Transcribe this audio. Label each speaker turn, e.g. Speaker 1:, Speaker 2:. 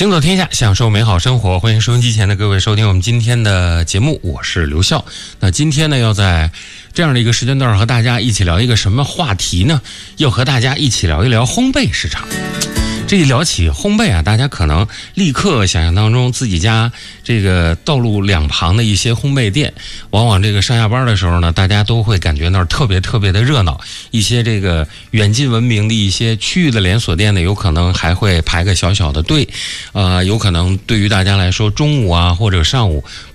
Speaker 1: 行走天下，享受美好生活，欢迎收音机前的各位收听我们今天的节目，我是刘笑。那今天呢，要在这样的一个时间段和大家一起聊一个什么话题呢？要和大家一起聊一聊烘焙市场。这一聊起烘焙啊，大家可能立刻想象当中自己家这个道路两旁的一些烘焙店，往往这个上下班的时候呢，大家都会感觉那儿特别的热闹。一些这个远近闻名的一些区域的连锁店呢，有可能还会排个小小的队，有可能对于大家来说，中午啊或者上午